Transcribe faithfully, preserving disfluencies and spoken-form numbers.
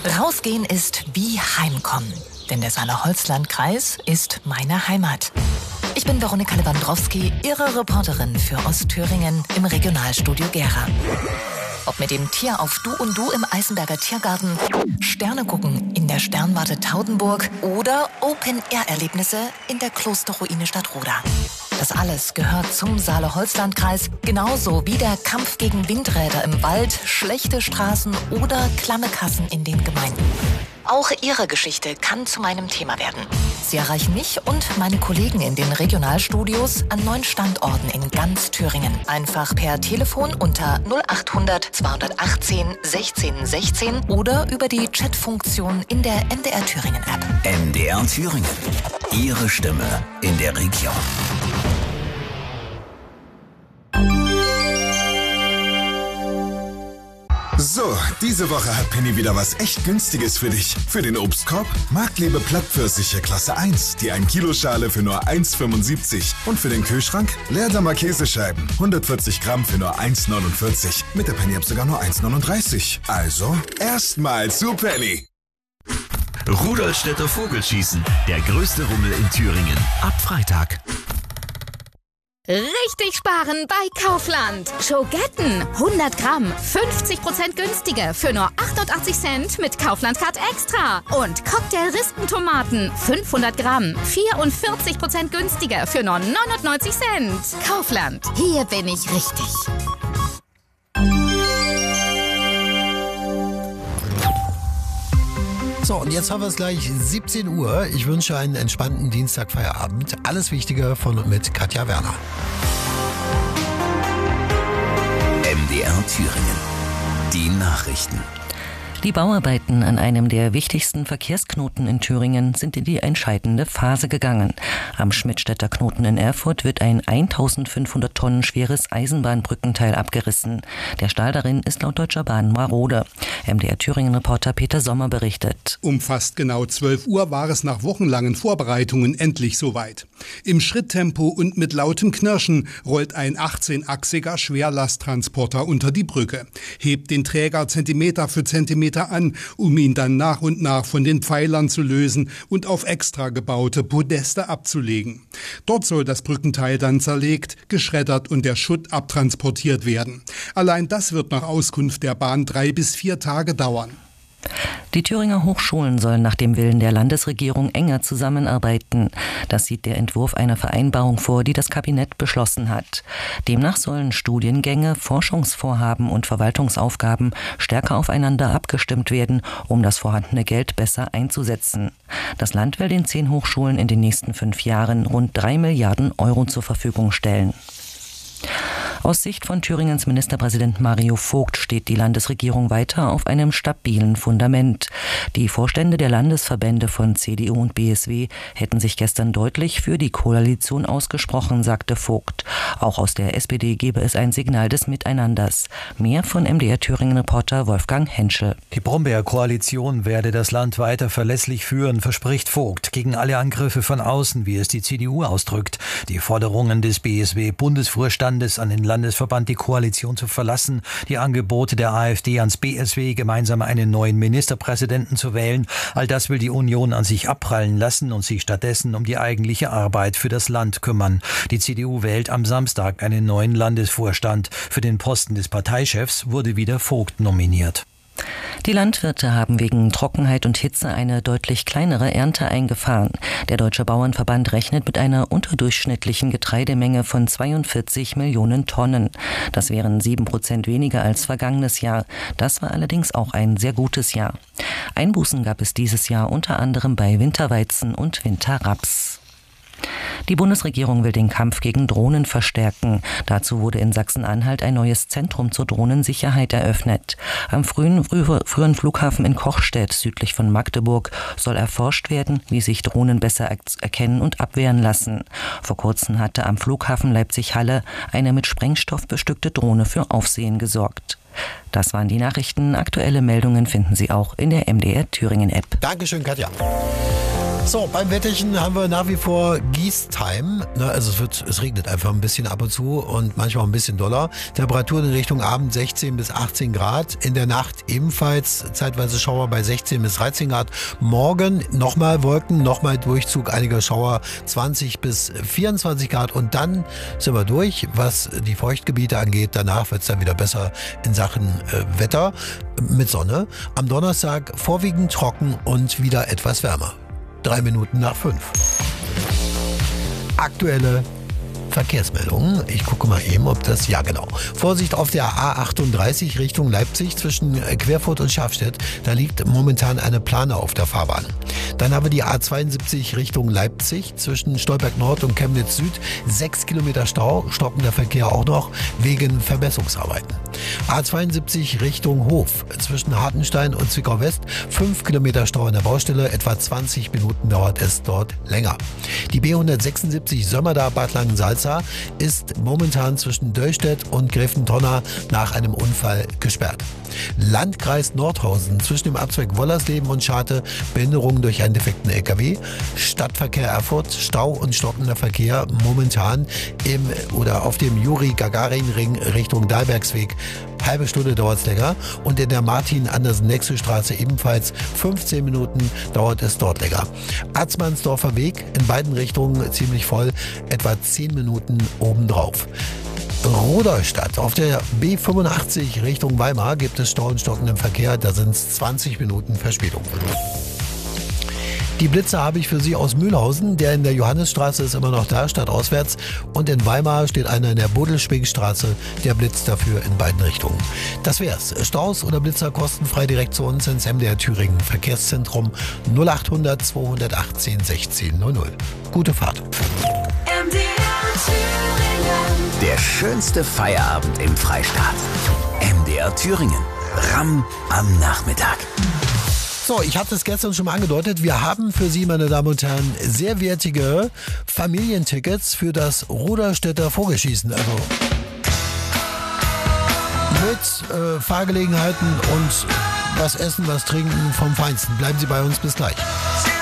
Rausgehen ist wie Heimkommen, denn der Saale-Holzland-Kreis ist meine Heimat. Ich bin Veronika Lewandowski, Ihre Reporterin für Ostthüringen im Regionalstudio Gera. Ob mit dem Tier auf Du und Du im Eisenberger Tiergarten, Sterne gucken in der Sternwarte Taudenburg oder Open-Air-Erlebnisse in der Klosterruine Stadtroda. Das alles gehört zum Saale-Holzland-Kreis, genauso wie der Kampf gegen Windräder im Wald, schlechte Straßen oder klamme Kassen in den Gemeinden. Auch Ihre Geschichte kann zu meinem Thema werden. Sie erreichen mich und meine Kollegen in den Regionalstudios an neun Standorten in ganz Thüringen. Einfach per Telefon unter null achthundert zweihundertachtzehn sechzehn sechzehn oder über die Chatfunktion in der M D R Thüringen App. M D R Thüringen. Ihre Stimme in der Region. So, diese Woche hat Penny wieder was echt Günstiges für dich. Für den Obstkorb Marktlebe Plattpfirsiche Klasse eins, die ein Kilo Schale für nur eins fünfundsiebzig. Und für den Kühlschrank Leerdammer Käsescheiben, hundertvierzig Gramm für nur eins neunundvierzig. Mit der Penny-App sogar nur eins neununddreißig. Also, erstmal zu Penny. Rudolstädter Vogelschießen, der größte Rummel in Thüringen. Ab Freitag. Richtig sparen bei Kaufland. Schogetten, hundert Gramm, fünfzig Prozent günstiger für nur achtundachtzig Cent mit Kaufland Card Extra. Und Cocktail-Rispentomaten, fünfhundert Gramm, vierundvierzig Prozent günstiger für nur neunundneunzig Cent. Kaufland, hier bin ich richtig. So, und jetzt haben wir es gleich siebzehn Uhr. Ich wünsche einen entspannten Dienstagfeierabend. Alles Wichtige von und mit Katja Werner. M D R Thüringen. Die Nachrichten. Die Bauarbeiten an einem der wichtigsten Verkehrsknoten in Thüringen sind in die entscheidende Phase gegangen. Am Schmidtstädter Knoten in Erfurt wird ein eintausendfünfhundert Tonnen schweres Eisenbahnbrückenteil abgerissen. Der Stahl darin ist laut Deutscher Bahn marode. M D R Thüringen-Reporter Peter Sommer berichtet. Um fast genau zwölf Uhr war es nach wochenlangen Vorbereitungen endlich soweit. Im Schritttempo und mit lautem Knirschen rollt ein achtzehnachsiger Schwerlasttransporter unter die Brücke, hebt den Träger Zentimeter für Zentimeter an, um ihn dann nach und nach von den Pfeilern zu lösen und auf extra gebaute Podeste abzulegen. Dort soll das Brückenteil dann zerlegt, geschreddert und der Schutt abtransportiert werden. Allein das wird nach Auskunft der Bahn drei bis vier Tage dauern. Die Thüringer Hochschulen sollen nach dem Willen der Landesregierung enger zusammenarbeiten. Das sieht der Entwurf einer Vereinbarung vor, die das Kabinett beschlossen hat. Demnach sollen Studiengänge, Forschungsvorhaben und Verwaltungsaufgaben stärker aufeinander abgestimmt werden, um das vorhandene Geld besser einzusetzen. Das Land will den zehn Hochschulen in den nächsten fünf Jahren rund drei Milliarden Euro zur Verfügung stellen. Aus Sicht von Thüringens Ministerpräsident Mario Vogt steht die Landesregierung weiter auf einem stabilen Fundament. Die Vorstände der Landesverbände von C D U und B S W hätten sich gestern deutlich für die Koalition ausgesprochen, sagte Vogt. Auch aus der S P D gebe es ein Signal des Miteinanders. Mehr von M D R Thüringen-Reporter Wolfgang Henschel. Die Brombeer-Koalition werde das Land weiter verlässlich führen, verspricht Vogt, gegen alle Angriffe von außen, wie es die C D U ausdrückt. Die Forderungen des B S W-Bundesvorstandes an den Landesverband, die Koalition zu verlassen, die Angebote der AfD ans B S W, gemeinsam einen neuen Ministerpräsidenten zu wählen, all das will die Union an sich abprallen lassen und sich stattdessen um die eigentliche Arbeit für das Land kümmern. Die C D U wählt am Samstag einen neuen Landesvorstand. Für den Posten des Parteichefs wurde wieder Vogt nominiert. Die Landwirte haben wegen Trockenheit und Hitze eine deutlich kleinere Ernte eingefahren. Der Deutsche Bauernverband rechnet mit einer unterdurchschnittlichen Getreidemenge von zweiundvierzig Millionen Tonnen. Das wären sieben Prozent weniger als vergangenes Jahr. Das war allerdings auch ein sehr gutes Jahr. Einbußen gab es dieses Jahr unter anderem bei Winterweizen und Winterraps. Die Bundesregierung will den Kampf gegen Drohnen verstärken. Dazu wurde in Sachsen-Anhalt ein neues Zentrum zur Drohnensicherheit eröffnet. Am frühen, früh, frühen Flughafen in Kochstedt, südlich von Magdeburg, soll erforscht werden, wie sich Drohnen besser erkennen und abwehren lassen. Vor kurzem hatte am Flughafen Leipzig-Halle eine mit Sprengstoff bestückte Drohne für Aufsehen gesorgt. Das waren die Nachrichten. Aktuelle Meldungen finden Sie auch in der M D R Thüringen App. Dankeschön, Katja. So, beim Wetterchen haben wir nach wie vor Gießtime. Ne, also es wird, es regnet einfach ein bisschen ab und zu und manchmal auch ein bisschen doller. Temperaturen in Richtung Abend sechzehn bis achtzehn Grad. In der Nacht ebenfalls zeitweise Schauer bei sechzehn bis dreizehn Grad. Morgen nochmal Wolken, nochmal Durchzug einiger Schauer zwanzig bis vierundzwanzig Grad. Und dann sind wir durch, was die Feuchtgebiete angeht. Danach wird es dann wieder besser in Sachen äh, Wetter mit Sonne. Am Donnerstag vorwiegend trocken und wieder etwas wärmer. Drei Minuten nach fünf. Aktuelle Verkehrsmeldungen. Ich gucke mal eben, ob das, ja genau. Vorsicht auf der A achtunddreißig Richtung Leipzig zwischen Querfurt und Schafstedt. Da liegt momentan eine Plane auf der Fahrbahn. Dann haben wir die A zweiundsiebzig Richtung Leipzig zwischen Stolberg Nord und Chemnitz Süd. Sechs Kilometer Stau, stockender Verkehr auch noch wegen Verbesserungsarbeiten. A zweiundsiebzig Richtung Hof zwischen Hartenstein und Zwickau West. Fünf Kilometer Stau an der Baustelle. Etwa zwanzig Minuten dauert es dort länger. Die B hundertsechsundsiebzig Sömmerda-Bad Langensalza ist momentan zwischen Döllstedt und Gräfentonner nach einem Unfall gesperrt. Landkreis Nordhausen zwischen dem Abzweig Wollersleben und Scharte, Behinderungen durch einen defekten L K W. Stadtverkehr Erfurt, Stau und stockender Verkehr momentan im oder auf dem Juri-Gagarin-Ring Richtung Dahlbergsweg. Halbe Stunde dauert es länger. Und in der Martin-Andersen-Nexel-Straße ebenfalls fünfzehn Minuten dauert es dort länger. Atzmannsdorfer Weg in beiden Richtungen ziemlich voll, etwa zehn Minuten obendrauf. Rudolstadt. Auf der B fünfundachtzig Richtung Weimar gibt es Stau und stockenden Verkehr. Da sind es zwanzig Minuten Verspätung. Die Blitzer habe ich für Sie aus Mühlhausen. Der in der Johannesstraße ist immer noch da, stadtauswärts. Und in Weimar steht einer in der Bodelschwingstraße. Der blitzt dafür in beiden Richtungen. Das wär's. Staus oder Blitzer kostenfrei direkt zu uns ins M D R Thüringen Verkehrszentrum null achthundert zweihundertachtzehn sechzehn null null. Gute Fahrt. M D R Thüringen. Der schönste Feierabend im Freistaat. M D R Thüringen. Ramm am Nachmittag. So, ich hatte es gestern schon mal angedeutet. Wir haben für Sie, meine Damen und Herren, sehr wertige Familientickets für das Rudolstädter Vogelschießen. Also mit äh, Fahrgelegenheiten und was essen, was trinken vom Feinsten. Bleiben Sie bei uns, bis gleich.